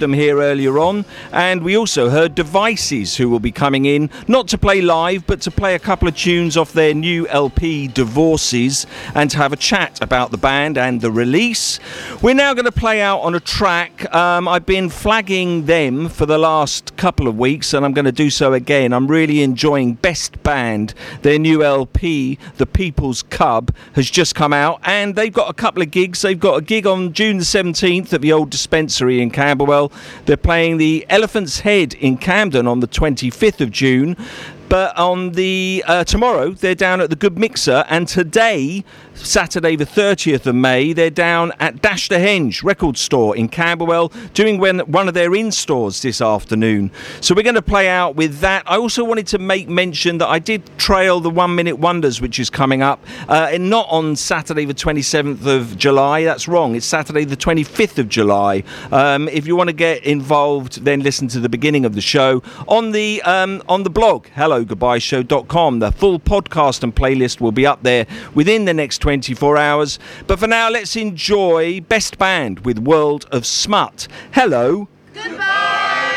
them here earlier on, and we also heard Devices, who will be coming in, not to play live, but to play a couple of tunes off their new LP, Divorces, and to have a chat about the band and the release. We're now going to play out on a track. I've been flagging them for the last couple of weeks, and I'm going to do so again. I'm really enjoying Best Band. Their new LP, The People's Cub, has just come out, and they've got a couple of gigs. They've got a gig on June the 17th at the Old Dispensary in Camberwell. They're playing the Elephant's Head in Camden on the 25th of June. But on the tomorrow, they're down at the Good Mixer, and today, Saturday the 30th of May, they're down at Dash the Henge record store in Camberwell, doing one of their in-stores this afternoon. So we're going to play out with that. I also wanted to make mention that I did trail the 1 Minute Wonders, which is coming up, and not on Saturday the 27th of July. That's wrong. It's Saturday the 25th of July. If you want to get involved, then listen to the beginning of the show on the blog, hellogoodbyeshow.com. The full podcast and playlist will be up there within the next 24 hours. But for now, let's enjoy Best Band with World of Smut. Hello.